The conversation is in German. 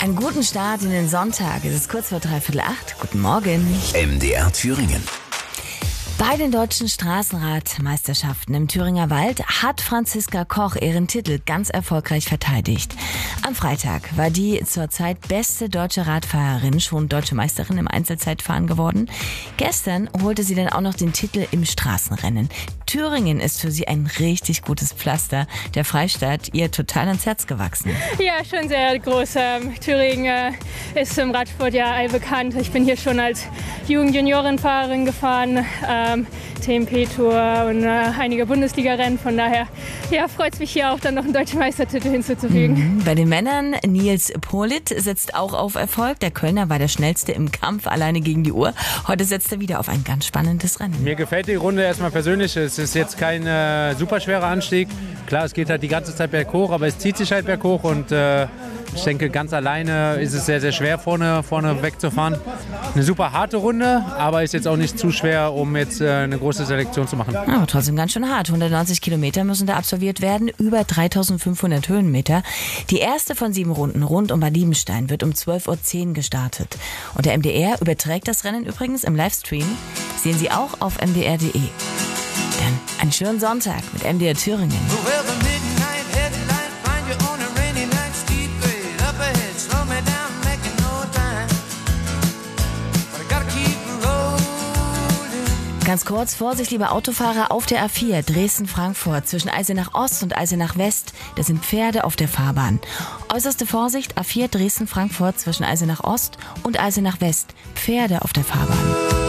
Einen guten Start in den Sonntag. Es ist kurz vor 7:45. Guten Morgen. MDR Thüringen. Bei den deutschen Straßenradmeisterschaften im Thüringer Wald hat Franziska Koch ihren Titel ganz erfolgreich verteidigt. Am Freitag war die zurzeit beste deutsche Radfahrerin schon deutsche Meisterin im Einzelzeitfahren geworden. Gestern holte sie dann auch noch den Titel im Straßenrennen. Thüringen ist für sie ein richtig gutes Pflaster. Der Freistaat ihr total ans Herz gewachsen. Ja, schon sehr groß. Thüringen ist im Radsport ja allbekannt. Ich bin hier schon als Jugend-Juniorenfahrerin gefahren, TMP-Tour und einige Bundesliga-Rennen. Von daher freut es mich hier auch dann noch einen deutschen Meistertitel hinzuzufügen. Bei den Männern, Nils Politt setzt auch auf Erfolg. Der Kölner war der schnellste im Kampf alleine gegen die Uhr. Heute setzt er wieder auf ein ganz spannendes Rennen. Mir gefällt die Runde erstmal persönlich. Es ist jetzt kein super schwerer Anstieg. Klar, es geht halt die ganze Zeit berghoch, aber es zieht sich halt berghoch und ich denke, ganz alleine ist es sehr, sehr schwer, vorne wegzufahren. Eine super harte Runde, aber ist jetzt auch nicht zu schwer, um jetzt eine große Selektion zu machen. Aber trotzdem ganz schön hart. 190 Kilometer müssen da absolviert werden, über 3500 Höhenmeter. Die erste von 7 Runden rund um Bad Liebenstein wird um 12:10 Uhr gestartet. Und der MDR überträgt das Rennen übrigens im Livestream. Sehen Sie auch auf mdr.de. Dann einen schönen Sonntag mit MDR Thüringen. Ganz kurz, Vorsicht, liebe Autofahrer, auf der A4 Dresden-Frankfurt zwischen Eisenach Ost und Eisenach West. Da sind Pferde auf der Fahrbahn. Äußerste Vorsicht, A4 Dresden-Frankfurt zwischen Eisenach Ost und Eisenach West. Pferde auf der Fahrbahn.